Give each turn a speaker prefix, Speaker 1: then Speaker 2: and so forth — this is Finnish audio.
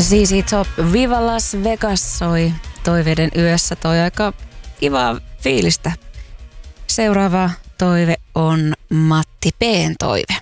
Speaker 1: ZZ Top, Viva Las Vegas soi toiveiden yössä. Toi aika kivaa fiilistä. Seuraava toive on Matti P:n toive.